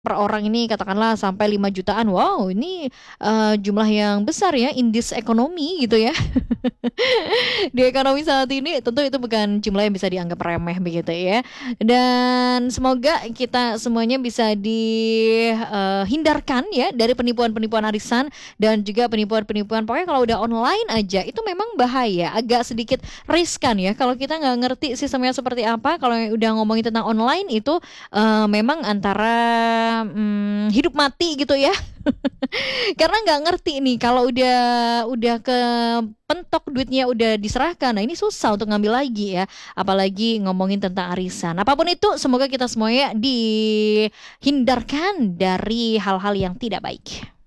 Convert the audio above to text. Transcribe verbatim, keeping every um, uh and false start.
Per orang ini katakanlah sampai lima jutaan. Wow, ini, eee, jumlah yang besar ya in this economy gitu ya. Di ekonomi saat ini tentu itu bukan jumlah yang bisa dianggap remeh begitu ya. Dan semoga kita semuanya bisa di, eee, hindarkan ya dari penipuan-penipuan arisan dan juga penipuan-penipuan pokoknya kalau udah online aja itu memang bahaya, agak sedikit riskan ya kalau kita nggak ngerti sistemnya seperti apa, kalau yang udah ngomongin tentang online itu, eee, memang antara, mmm, hidup mati gitu ya. Karena nggak ngerti nih kalau udah udah kepentok duitnya udah diserahkan, nah ini susah untuk ngambil lagi ya, apalagi ngomongin tentang arisan. Apapun itu semoga kita semuanya dihindarkan dari hal-hal yang tidak baik.